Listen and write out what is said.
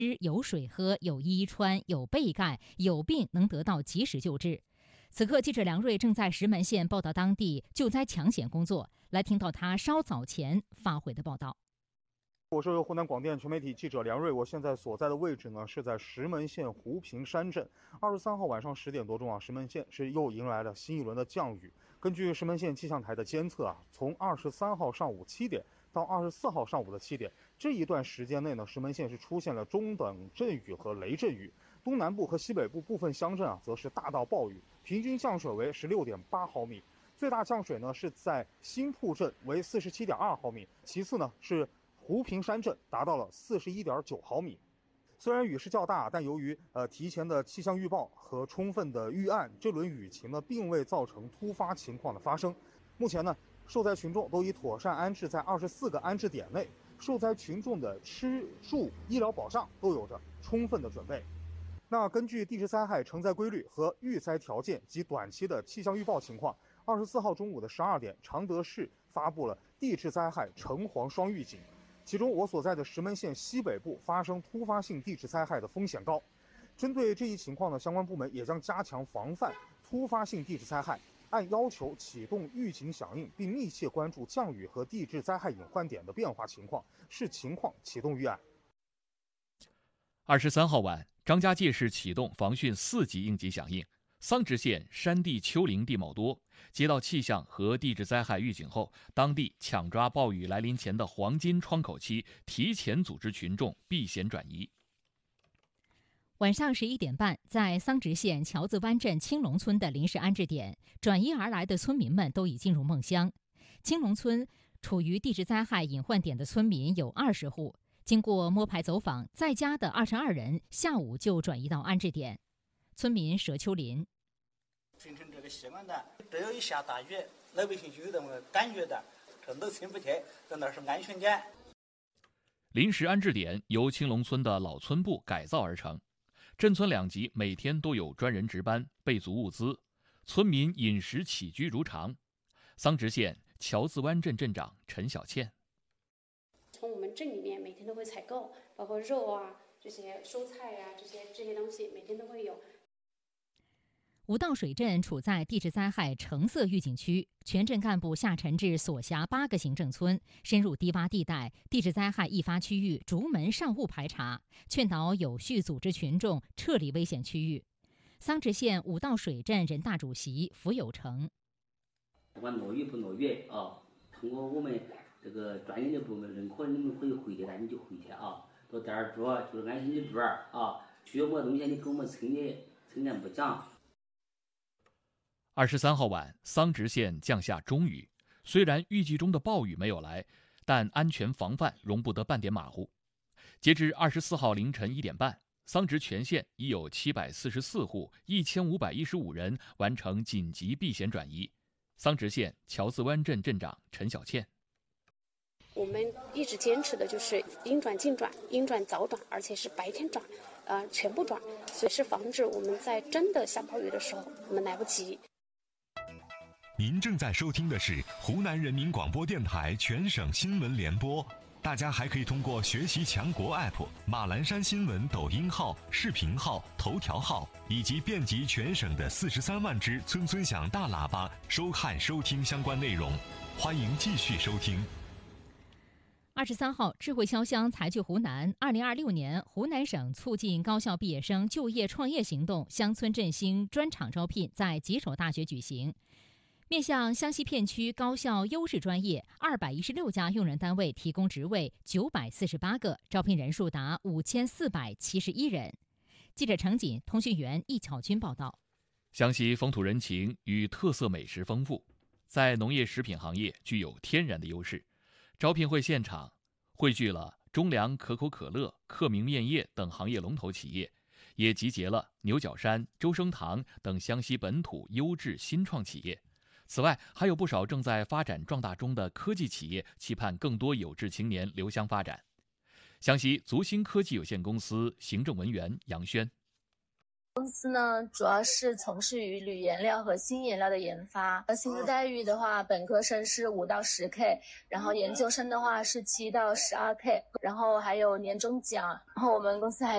有水喝、有衣穿、有被盖，有病能得到及时救治。此刻，记者梁瑞正在石门县报道当地救灾抢险工作，来听到他稍早前发回的报道。 我是湖南广电全媒体记者梁瑞，我现在所在的位置呢是在石门县湖坪山镇。23号晚上10点多钟石门县是又迎来了新一轮的降雨。根据石门县气象台的监测从23号上午7点到24号上午的7点，这一段时间内呢，石门县是出现了中等阵雨和雷阵雨，东南部和西北部部分乡镇则是大到暴雨，平均降水为16.8毫米，最大降水呢是在新铺镇为47.2毫米，其次呢是湖坪山镇达到了41.9毫米。虽然雨势较大，但由于提前的气象预报和充分的预案，这轮雨情呢并未造成突发情况的发生。目前呢，受灾群众都已妥善安置在24个安置点内，受灾群众的吃住、医疗保障都有着充分的准备。那根据地质灾害承载规律和预灾条件及短期的气象预报情况，24号中午的12点，常德市发布了地质灾害橙黄双预警。其中，我所在的石门县西北部发生突发性地质灾害的风险高。针对这一情况呢，相关部门也将加强防范突发性地质灾害，按要求启动预警响应，并密切关注降雨和地质灾害隐患点的变化情况，视情况启动预案。 23号晚，张家界市启动防汛4级应急响应。桑植县山地丘陵地貌多，接到气象和地质灾害预警后，当地抢抓暴雨来临前的黄金窗口期，提前组织群众避险转移。 晚上11点半，在桑植县桥子湾镇青龙村的临时安置点，转移而来的村民们都已进入梦乡。青龙村处于地质灾害隐患点的村民有20户，经过摸排走访，在家的22人下午就转移到安置点。村民佘秋林。 形成这个习惯的，只要一下大雨，老百姓就有这么感觉的，这都进不去，在那是安全点。 临时安置点由青龙村的老村部改造而成，镇村2级每天都有专人值班，备足物资，村民饮食起居如常。桑植县桥子湾镇镇长陈小倩。 从我们镇里面每天都会采购，包括肉这些蔬菜这些东西每天都会有。 五道水镇处在地质灾害橙色预警区，全镇干部下沉至所辖8个行政村，深入低洼地带、地质灾害易发区域，逐门上务排查，劝导有序组织群众撤离危险区域。桑植县五道水镇人大主席符有成。 不管落雨不落雨通过我们这个专业的部门认可，你们可以回去的，你就回去到店儿住，就是安心的住需要么东西你给我们村里不讲。 23号晚，桑植县降下中雨，虽然预计中的暴雨没有来，但安全防范容不得半点马虎。截至24号凌晨1点半，桑植全县已有744户1515人完成紧急避险转移。桑植县桥子湾镇镇长陈小倩。 我们一直坚持的就是应转尽转，应转早转，而且是白天转，全部转，随时防止我们在真的下暴雨的时候我们来不及。 您正在收听的是湖南人民广播电台全省新闻联播。大家还可以通过学习强国 App、马栏山新闻抖音号、视频号、头条号以及遍及全省的43万只村村响大喇叭收看收听相关内容。欢迎继续收听。 23号，智慧潇湘才聚湖南2026年湖南省促进高校毕业生就业创业行动乡村振兴专场招聘在吉首大学举行。面向湘西片区高校优质专业，216家用人单位提供职位948个，招聘人数达5471人。记者程锦、通讯员易巧军报道。 湘西风土人情与特色美食丰富，在农业食品行业具有天然的优势。招聘会现场汇聚了中粮、可口可乐、克明面业等行业龙头企业，也集结了牛角山、周生堂等湘西本土优质新创企业。此外，还有不少正在发展壮大中的科技企业，期盼更多有志青年留乡发展。湘西足兴科技有限公司行政文员杨轩。 公司呢，主要是从事于铝颜料和新颜料的研发。薪资待遇的话，本科生是5到10K，然后研究生的话是7到12K，然后还有年终奖。然后我们公司还